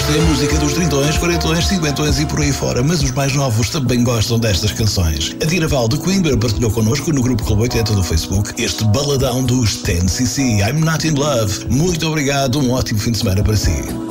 Esta é a música dos 30, 40, 50 e por aí fora, mas os mais novos também gostam destas canções. A Dinaval de Coimbra partilhou connosco no grupo Clube 80 do Facebook este baladão dos 10cc, I'm Not In Love. Muito obrigado, um ótimo fim de semana para si.